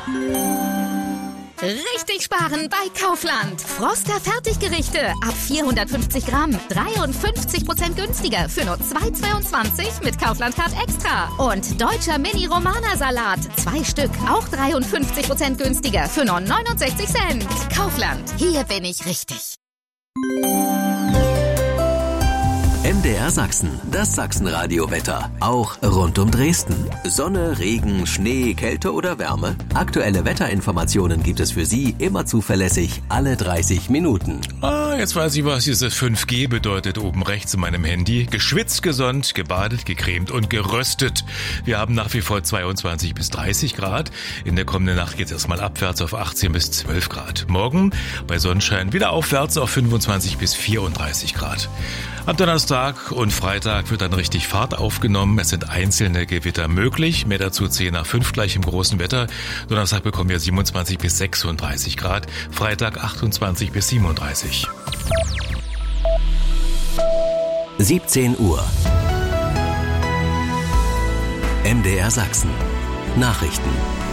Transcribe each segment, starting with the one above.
Richtig sparen bei Kaufland. Froster Fertiggerichte ab 450 Gramm. 53% günstiger für nur 2,22 mit Kaufland Card Extra. Und deutscher Mini-Romana-Salat. 2 Stück, auch 53% günstiger für nur 69 Cent. Kaufland, hier bin ich richtig. MDR Sachsen, das Sachsenradio-Wetter. Auch rund um Dresden. Sonne, Regen, Schnee, Kälte oder Wärme. Aktuelle Wetterinformationen gibt es für Sie immer zuverlässig, alle 30 Minuten. Jetzt weiß ich, was diese 5G bedeutet oben rechts in meinem Handy. Geschwitzt, gesonnt, gebadet, gecremt und geröstet. Wir haben nach wie vor 22 bis 30 Grad. In der kommenden Nacht geht es erstmal abwärts auf 18 bis 12 Grad. Morgen bei Sonnenschein wieder aufwärts auf 25 bis 34 Grad. Am Donnerstag und Freitag wird dann richtig Fahrt aufgenommen. Es sind einzelne Gewitter möglich. Mehr dazu 10 nach 5 gleich im großen Wetter. Donnerstag bekommen wir 27 bis 36 Grad. Freitag 28 bis 37. 17 Uhr. MDR Sachsen. Nachrichten.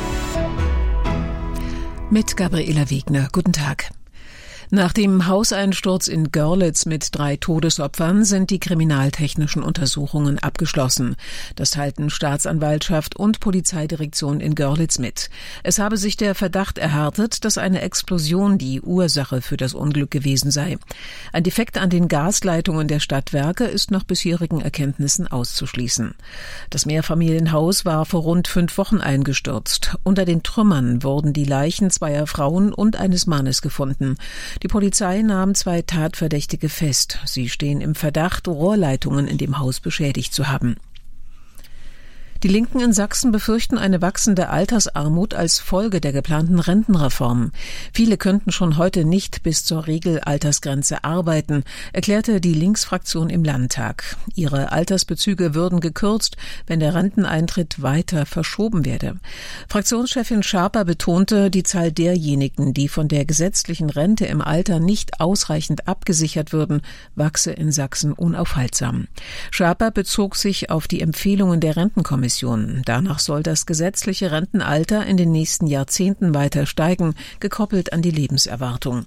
Mit Gabriela Wegner. Guten Tag. Nach dem Hauseinsturz in Görlitz mit 3 Todesopfern sind die kriminaltechnischen Untersuchungen abgeschlossen. Das teilten Staatsanwaltschaft und Polizeidirektion in Görlitz mit. Es habe sich der Verdacht erhärtet, dass eine Explosion die Ursache für das Unglück gewesen sei. Ein Defekt an den Gasleitungen der Stadtwerke ist nach bisherigen Erkenntnissen auszuschließen. Das Mehrfamilienhaus war vor rund 5 Wochen eingestürzt. Unter den Trümmern wurden die Leichen 2 Frauen und eines Mannes gefunden. Die Polizei nahm 2 Tatverdächtige fest. Sie stehen im Verdacht, Rohrleitungen in dem Haus beschädigt zu haben. Die Linken in Sachsen befürchten eine wachsende Altersarmut als Folge der geplanten Rentenreform. Viele könnten schon heute nicht bis zur Regelaltersgrenze arbeiten, erklärte die Linksfraktion im Landtag. Ihre Altersbezüge würden gekürzt, wenn der Renteneintritt weiter verschoben werde. Fraktionschefin Schaper betonte, die Zahl derjenigen, die von der gesetzlichen Rente im Alter nicht ausreichend abgesichert würden, wachse in Sachsen unaufhaltsam. Schaper bezog sich auf die Empfehlungen der Rentenkommission. Danach soll das gesetzliche Rentenalter in den nächsten Jahrzehnten weiter steigen, gekoppelt an die Lebenserwartung.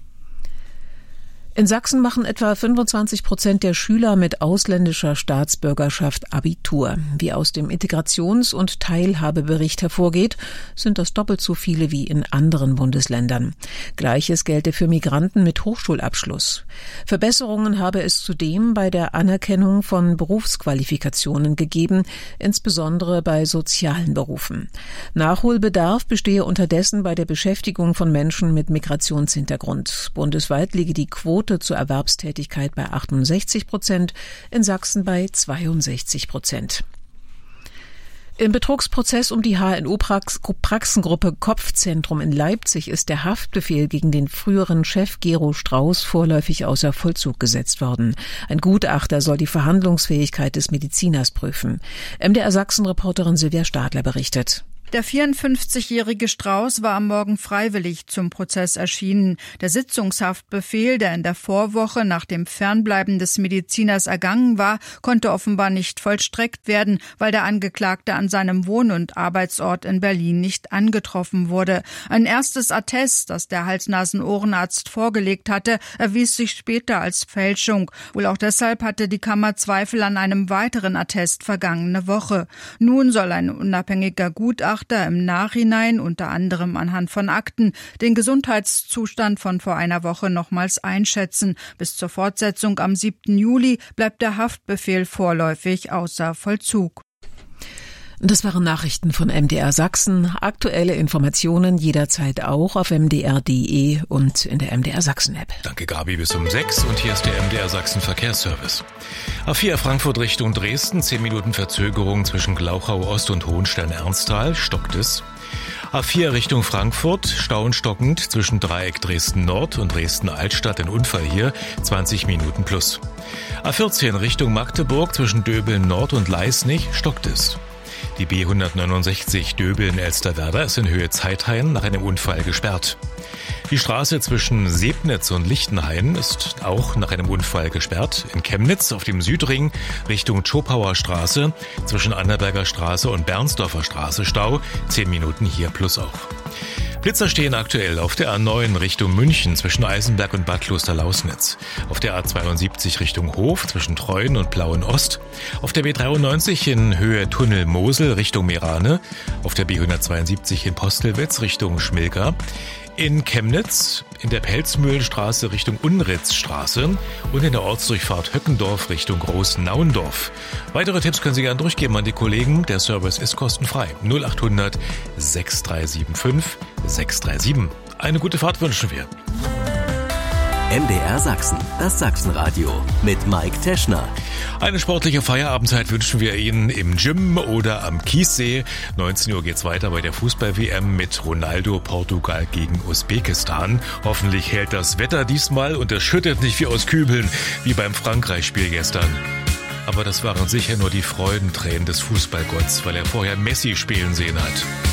In Sachsen machen etwa 25% der Schüler mit ausländischer Staatsbürgerschaft Abitur. Wie aus dem Integrations- und Teilhabebericht hervorgeht, sind das doppelt so viele wie in anderen Bundesländern. Gleiches gelte für Migranten mit Hochschulabschluss. Verbesserungen habe es zudem bei der Anerkennung von Berufsqualifikationen gegeben, insbesondere bei sozialen Berufen. Nachholbedarf bestehe unterdessen bei der Beschäftigung von Menschen mit Migrationshintergrund. Bundesweit liege die Quote zur Erwerbstätigkeit bei 68%, in Sachsen bei 62%. Im Betrugsprozess um die HNO-Praxengruppe Kopfzentrum in Leipzig ist der Haftbefehl gegen den früheren Chef Gero Strauß vorläufig außer Vollzug gesetzt worden. Ein Gutachter soll die Verhandlungsfähigkeit des Mediziners prüfen. MDR Sachsen-Reporterin Silvia Stadler berichtet. Der 54-jährige Strauß war am Morgen freiwillig zum Prozess erschienen. Der Sitzungshaftbefehl, der in der Vorwoche nach dem Fernbleiben des Mediziners ergangen war, konnte offenbar nicht vollstreckt werden, weil der Angeklagte an seinem Wohn- und Arbeitsort in Berlin nicht angetroffen wurde. Ein erstes Attest, das der Hals-Nasen-Ohrenarzt vorgelegt hatte, erwies sich später als Fälschung. Wohl auch deshalb hatte die Kammer Zweifel an einem weiteren Attest vergangene Woche. Nun soll ein unabhängiger Gutachter im Nachhinein, unter anderem anhand von Akten, den Gesundheitszustand von vor einer Woche nochmals einschätzen. Bis zur Fortsetzung am 7. Juli bleibt der Haftbefehl vorläufig außer Vollzug. Das waren Nachrichten von MDR Sachsen. Aktuelle Informationen jederzeit auch auf mdr.de und in der MDR Sachsen-App. Danke, Gabi, bis um 6 und hier ist der MDR Sachsen Verkehrsservice. A4 Frankfurt Richtung Dresden, 10 Minuten Verzögerung zwischen Glauchau Ost und Hohenstein-Ernsthal, stockt es. A4 Richtung Frankfurt, stauenstockend zwischen Dreieck Dresden Nord und Dresden Altstadt, ein Unfall hier, 20 Minuten plus. A14 Richtung Magdeburg zwischen Döbeln Nord und Leisnig, stockt es. Die B169 Döbeln-Elsterwerda ist in Höhe Zeithain nach einem Unfall gesperrt. Die Straße zwischen Sebnitz und Lichtenhain ist auch nach einem Unfall gesperrt. In Chemnitz auf dem Südring Richtung Tschopauer Straße zwischen Annaberger Straße und Bernsdorfer Straße Stau. 10 Minuten hier plus auch. Blitzer stehen aktuell auf der A9 Richtung München zwischen Eisenberg und Bad Klosterlausnitz. Auf der A72 Richtung Hof zwischen Treuen und Plauen-Ost. Auf der B93 in Höhe Tunnel Mosel Richtung Merane. Auf der B172 in Postelwitz Richtung Schmilka. In Chemnitz, in der Pelzmühlenstraße Richtung Unritzstraße und in der Ortsdurchfahrt Höckendorf Richtung Großnauendorf. Weitere Tipps können Sie gerne durchgeben an die Kollegen. Der Service ist kostenfrei. 0800 6375 637. Eine gute Fahrt wünschen wir. MDR Sachsen, das Sachsenradio mit Mike Teschner. Eine sportliche Feierabendzeit wünschen wir Ihnen im Gym oder am Kiessee. 19 Uhr geht's weiter bei der Fußball-WM mit Ronaldo Portugal gegen Usbekistan. Hoffentlich hält das Wetter diesmal und es schüttet nicht wie aus Kübeln, wie beim Frankreich-Spiel gestern. Aber das waren sicher nur die Freudentränen des Fußballgotts, weil er vorher Messi spielen sehen hat.